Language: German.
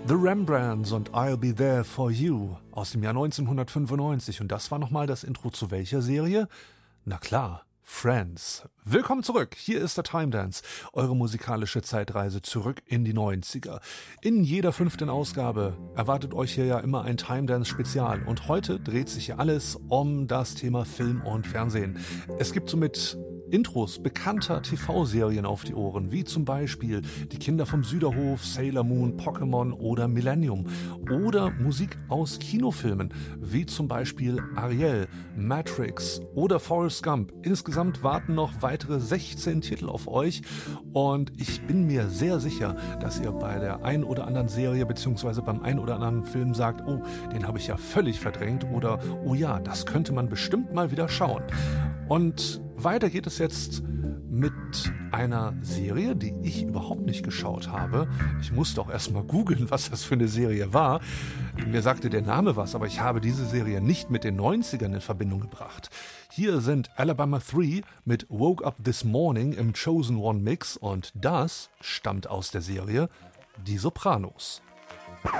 The Rembrandts und I'll Be There For You aus dem Jahr 1995. Und das war nochmal das Intro zu welcher Serie? Na klar, Friends. Willkommen zurück, hier ist der Time Dance, eure musikalische Zeitreise zurück in die 90er. In jeder 5. Ausgabe erwartet euch hier ja immer ein Time Dance Spezial und heute dreht sich ja alles um das Thema Film und Fernsehen. Es gibt somit Intros bekannter TV-Serien auf die Ohren, wie zum Beispiel Die Kinder vom Süderhof, Sailor Moon, Pokémon oder Millennium. Oder Musik aus Kinofilmen, wie zum Beispiel Ariel, Matrix oder Forrest Gump. Insgesamt warten noch weitere 16 Titel auf euch und ich bin mir sehr sicher, dass ihr bei der ein oder anderen Serie bzw. beim ein oder anderen Film sagt, oh, den habe ich ja völlig verdrängt oder oh ja, das könnte man bestimmt mal wieder schauen. Und weiter geht es jetzt mit einer Serie, die ich überhaupt nicht geschaut habe. Ich musste auch erst mal googeln, was das für eine Serie war. Mir sagte der Name was, aber ich habe diese Serie nicht mit den 90ern in Verbindung gebracht. Hier sind Alabama 3 mit Woke Up This Morning im Chosen One Mix und das stammt aus der Serie Die Sopranos.